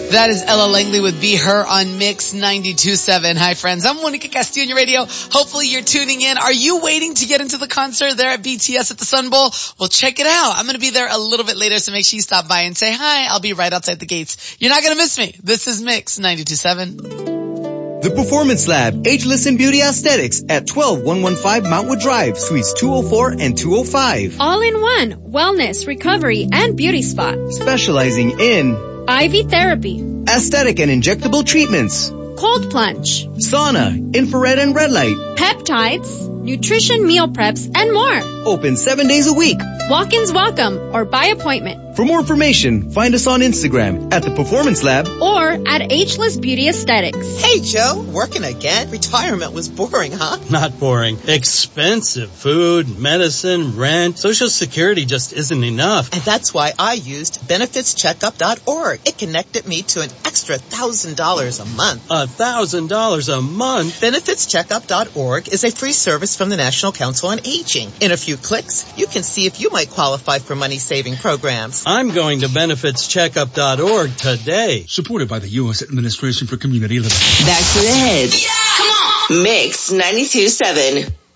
That is Ella Langley with Be Her on Mix 92.7. Hi friends, I'm Monica Castillo on your radio. Hopefully you're tuning in. Are you waiting to get into the concert there at BTS at the Sun Bowl? Well, check it out. I'm going to be there a little bit later, so make sure you stop by and say hi. I'll be right outside the gates. You're not going to miss me. This is Mix 92.7. The Performance Lab, Ageless in Beauty Aesthetics at 12115 Mountwood Drive, Suites 204 and 205. All in one, wellness, recovery, and beauty spa. Specializing in IV therapy, aesthetic and injectable treatments, cold plunge, sauna, infrared and red light, peptides, nutrition meal preps, and more. Open 7 days a week. Walk-ins welcome or by appointment. For more information, find us on Instagram at The Performance Lab or at Ageless Beauty Aesthetics. Hey Joe, working again? Retirement was boring, huh? Not boring. Expensive. Food, medicine, rent. Social Security just isn't enough. And that's why I used benefitscheckup.org. It connected me to an extra $1,000 a month. $1,000 a month? Benefitscheckup.org is a free service from the National Council on Aging. In a few clicks, you can see if you might qualify for money-saving programs. I'm going to benefitscheckup.org today. Supported by the U.S. Administration for Community Living. Back to the hits. Yeah! Come on! Mix 92.7.